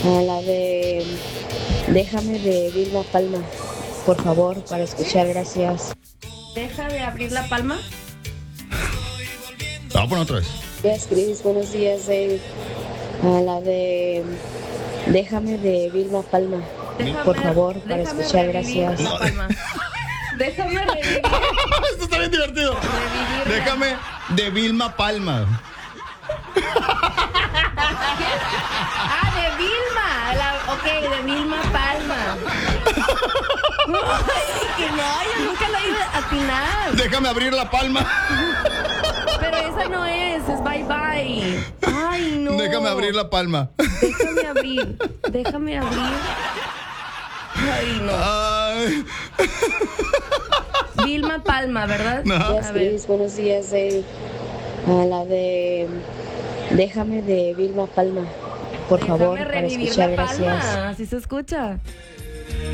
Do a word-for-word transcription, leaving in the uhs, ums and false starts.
A la de Déjame de Vilma Palma, por favor, para escuchar, gracias. Deja de abrir la palma. Vamos a poner otra vez. Gracias, Cris, buenos días, Dave. A la de Déjame de Vilma Palma, Déjame- por favor, para déjame escuchar, revivir gracias. la palma. Déjame revivir. Esto está bien divertido. Revivirla. Déjame de Vilma Palma. Ah, de Vilma. La, ok, de Vilma Palma. Ay, que no, yo nunca la iba a atinar. Déjame abrir la palma. Pero esa no es, es bye bye. Ay, no. Déjame abrir la palma. Déjame abrir. Déjame abrir. Ay, no. Ay. Vilma Palma, ¿verdad? No. A Gracias, ver. Cris, buenos días, Dave. A la de Déjame de Vilma Palma, por favor, Déjame para revivir escuchar, la gracias. palma. Así se escucha.